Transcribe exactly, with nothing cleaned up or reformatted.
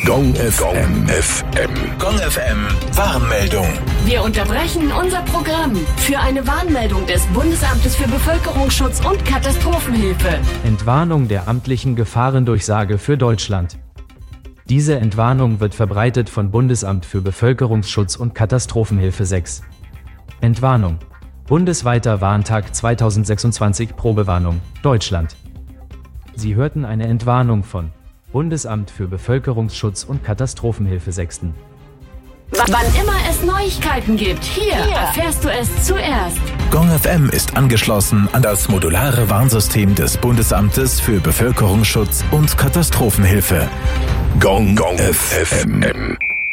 Gong F M. F M. Gong F M. Warnmeldung. Wir unterbrechen unser Programm für eine Warnmeldung des Bundesamtes für Bevölkerungsschutz und Katastrophenhilfe. Entwarnung der amtlichen Gefahrendurchsage für Deutschland. Diese Entwarnung wird verbreitet von Bundesamt für Bevölkerungsschutz und Katastrophenhilfe sechs. Entwarnung. Bundesweiter Warntag zweitausendsechsundzwanzig Probewarnung, Deutschland. Sie hörten eine Entwarnung von Bundesamt für Bevölkerungsschutz und Katastrophenhilfe sechs. Wann immer es Neuigkeiten gibt, hier, hier erfährst du es zuerst. Gong F M ist angeschlossen an das modulare Warnsystem des Bundesamtes für Bevölkerungsschutz und Katastrophenhilfe. Gong, Gong F M.